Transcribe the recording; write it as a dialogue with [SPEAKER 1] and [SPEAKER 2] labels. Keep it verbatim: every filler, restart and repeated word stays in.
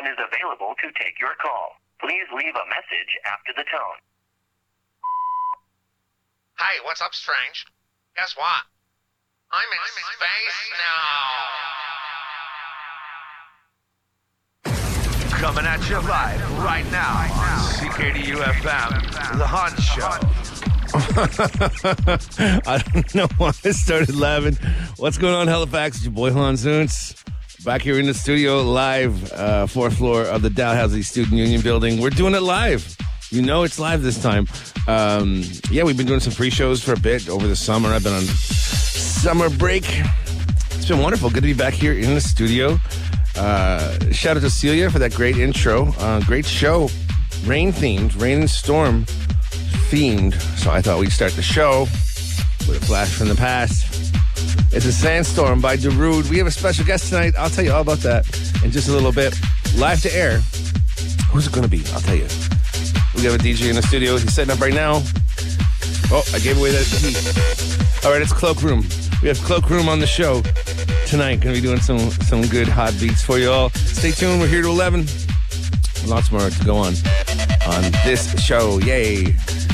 [SPEAKER 1] one is available to take your call. Please leave a message after the tone.
[SPEAKER 2] Hey, what's up, Strange? Guess what? I'm in space now.
[SPEAKER 3] Coming at you live right now on C K D U F M, The Hunt Show.
[SPEAKER 4] I don't know why I started laughing. What's going on, Halifax? It's your boy Han Zuntz. Back here in the studio, live, uh, fourth floor of the Dalhousie Student Union building. We're doing it live. You know it's live this time. Um, yeah, we've been doing some free shows for a bit over the summer. I've been on summer break. It's been wonderful. Good to be back here in the studio. Uh, shout out to Celia for that great intro. Uh, great show. Rain themed, rain and storm themed. So I thought we'd start the show with a flash from the past. It's a Sandstorm by Darude. We have a special guest tonight. I'll tell you all about that in just a little bit. Live to air. Who's it going to be? I'll tell you. We have a D J in the studio. He's setting up right now. Oh, I gave away that heat. All right, it's Cloakroom. We have Cloakroom on the show tonight. Going to be doing some, some good hot beats for you all. Stay tuned. We're here to eleven. Lots more to go on on this show. Yay.